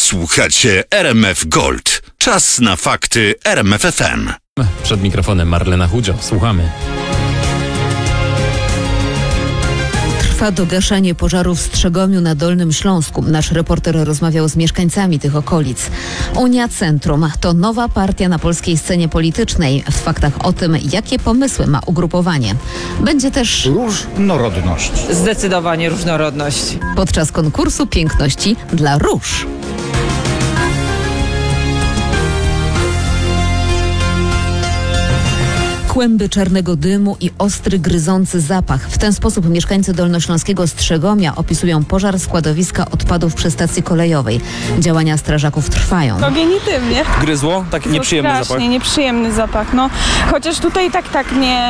Słuchacie RMF Gold. Czas na fakty RMF FM. Przed mikrofonem Marlena Chudzio. Słuchamy. Trwa dogaszanie pożaru w Strzegomiu na Dolnym Śląsku. Nasz reporter rozmawiał z mieszkańcami tych okolic. Unia Centrum to nowa partia na polskiej scenie politycznej. W faktach o tym, jakie pomysły ma ugrupowanie. Będzie też różnorodność. Zdecydowanie różnorodność. Podczas konkursu piękności dla róż. Kłęby czarnego dymu i ostry, gryzący zapach. W ten sposób mieszkańcy dolnośląskiego Strzegomia opisują pożar składowiska odpadów przy stacji kolejowej. Działania strażaków trwają. Ogień i dym, nie? Gryzło? Taki nieprzyjemny zapach. Strasznie nieprzyjemny zapach, no. Chociaż tutaj tak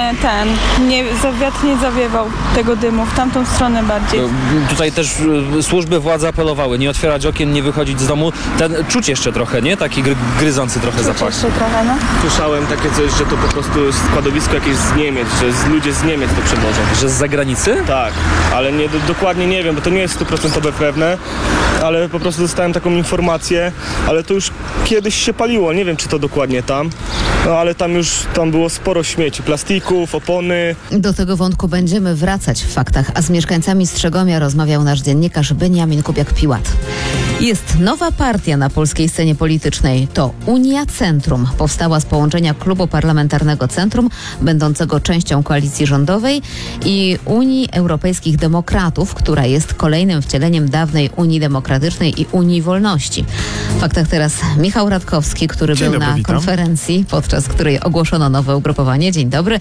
wiatr nie zawiewał tego dymu, w tamtą stronę bardziej. Tutaj też służby władzy apelowały, nie otwierać okien, nie wychodzić z domu. Czuć jeszcze trochę, nie? Taki gryzący trochę zapach. Jeszcze trochę, no. Słyszałem takie coś, że to po prostu składowisko jakieś z Niemiec, że ludzie z Niemiec to przewożą. Że z zagranicy? Tak, ale dokładnie nie wiem, bo to nie jest 100% pewne, ale po prostu dostałem taką informację, ale to już kiedyś się paliło, nie wiem czy to dokładnie tam, no ale tam było sporo śmieci, plastików, opony. Do tego wątku będziemy wracać w faktach, a z mieszkańcami Strzegomia rozmawiał nasz dziennikarz Beniamin Kubiak-Piłat. Jest nowa partia na polskiej scenie politycznej. To Unia Centrum. Powstała z połączenia Klubu Parlamentarnego Centrum, będącego częścią koalicji rządowej, i Unii Europejskich Demokratów, która jest kolejnym wcieleniem dawnej Unii Demokratycznej i Unii Wolności. W faktach teraz Michał Radkowski, który był na konferencji, podczas której ogłoszono nowe ugrupowanie. Dzień dobry.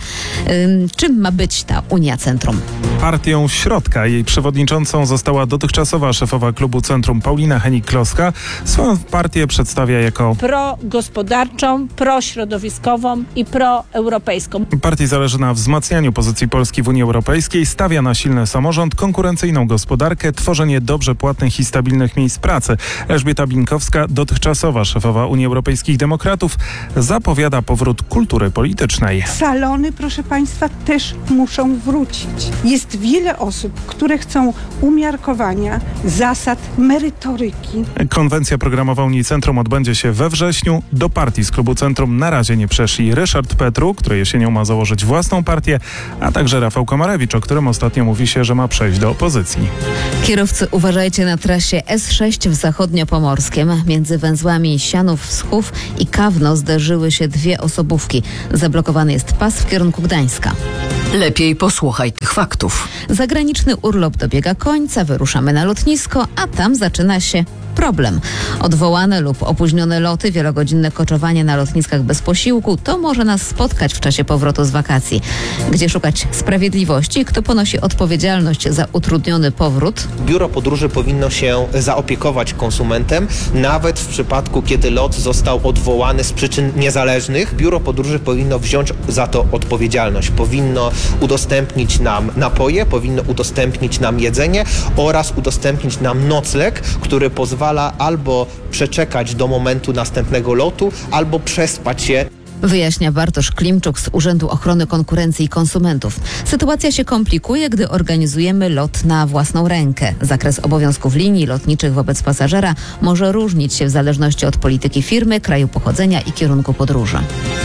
Czym ma być ta Unia Centrum? Partią środka. Jej przewodniczącą została dotychczasowa szefowa klubu Centrum Paulina Hennig-Kloska. Swoją partię przedstawia jako progospodarczą, prośrodowiskową i proeuropejską. Partii zależy na wzmacnianiu pozycji Polski w Unii Europejskiej, stawia na silny samorząd, konkurencyjną gospodarkę, tworzenie dobrze płatnych i stabilnych miejsc pracy. Elżbieta Binkowska, dotychczasowa szefowa Unii Europejskich Demokratów, zapowiada powrót kultury politycznej. Salony, proszę Państwa, też muszą wrócić. Jest wiele osób, które chcą umiarkowania, zasad, merytoryki. Konwencja programowa Unii Centrum odbędzie się we wrześniu. Do partii z klubu Centrum na razie nie przeszli Ryszard Petru, który jesienią ma założyć własną partię, a także Rafał Komarewicz, o którym ostatnio mówi się, że ma przejść do opozycji. Kierowcy, uważajcie na trasie S6 w Zachodniopomorskiem. Między węzłami Sianów-Wschów i Kawno zderzyły się dwie osobówki. Zablokowany jest pas w kierunku Gdańska. Lepiej posłuchaj tych faktów. Zagraniczny urlop dobiega końca, wyruszamy na lotnisko, a tam zaczyna się problem. Odwołane lub opóźnione loty, wielogodzinne koczowanie na lotniskach bez posiłku, to może nas spotkać w czasie powrotu z wakacji. Gdzie szukać sprawiedliwości? Kto ponosi odpowiedzialność za utrudniony powrót? Biuro Podróży powinno się zaopiekować konsumentem, nawet w przypadku, kiedy lot został odwołany z przyczyn niezależnych. Biuro Podróży powinno wziąć za to odpowiedzialność. Powinno udostępnić nam napoje, powinno udostępnić nam jedzenie oraz udostępnić nam nocleg, który pozwala albo przeczekać do momentu następnego lotu, albo przespać się. Wyjaśnia Bartosz Klimczuk z Urzędu Ochrony Konkurencji i Konsumentów. Sytuacja się komplikuje, gdy organizujemy lot na własną rękę. Zakres obowiązków linii lotniczych wobec pasażera może różnić się w zależności od polityki firmy, kraju pochodzenia i kierunku podróży.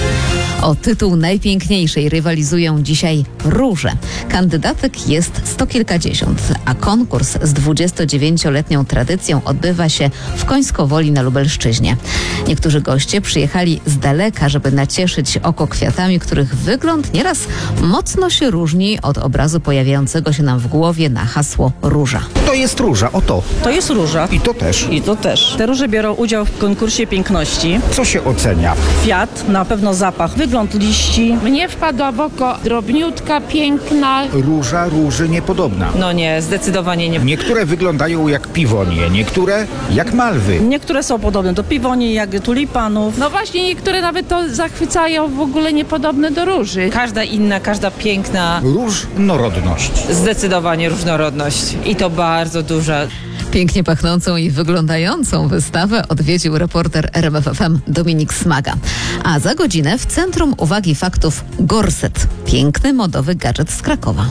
O tytuł najpiękniejszej rywalizują dzisiaj róże. Kandydatek jest sto kilkadziesiąt, a konkurs z 29-letnią tradycją odbywa się w Końskowoli na Lubelszczyźnie. Niektórzy goście przyjechali z daleka, żeby nacieszyć oko kwiatami, których wygląd nieraz mocno się różni od obrazu pojawiającego się nam w głowie na hasło róża. To jest róża, oto. To jest róża. I to też. I to też. Te róże biorą udział w konkursie piękności. Co się ocenia? Kwiat, na pewno zapach, wygląd liści. Mnie wpadła w oko drobniutka, piękna. Róża róży niepodobna. No nie, zdecydowanie nie. Niektóre wyglądają jak piwonie, niektóre jak malwy. Niektóre są podobne do piwoni, jak tulipanów. No właśnie, niektóre nawet to zachwycają, w ogóle niepodobne do róży. Każda inna, każda piękna. Różnorodność. Zdecydowanie różnorodność. I to bardzo duża. Pięknie pachnącą i wyglądającą wystawę odwiedził reporter RMF FM Dominik Smaga. A za godzinę w centrum uwagi faktów gorset. Piękny, modowy gadżet z Krakowa.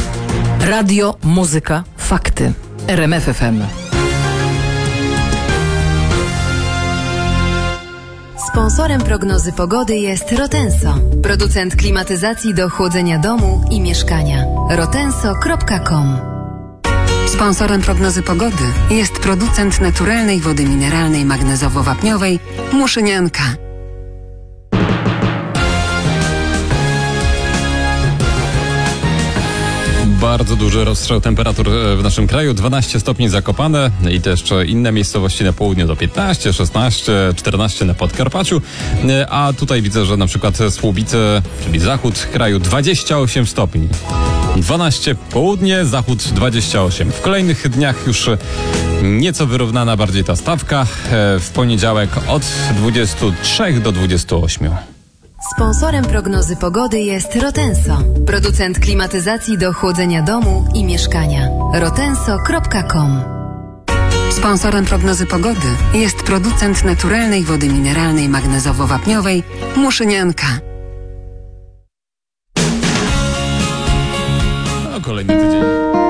Radio, muzyka, fakty. RMF FM. Sponsorem prognozy pogody jest Rotenso, producent klimatyzacji do chłodzenia domu i mieszkania. rotenso.com. Sponsorem prognozy pogody jest producent naturalnej wody mineralnej magnezowo-wapniowej Muszynianka. Bardzo duży rozstrzał temperatur w naszym kraju. 12 stopni Zakopane i też inne miejscowości na południu do 15, 16, 14 na Podkarpaciu. A tutaj widzę, że na przykład Słubice, czyli zachód kraju 28 stopni. 12 południe, zachód 28. W kolejnych dniach już nieco wyrównana bardziej ta stawka. W poniedziałek od 23 do 28. Sponsorem prognozy pogody jest Rotenso, producent klimatyzacji do chłodzenia domu i mieszkania. rotenso.com. Sponsorem prognozy pogody jest producent naturalnej wody mineralnej magnezowo-wapniowej Muszynianka. Kolejny tydzień.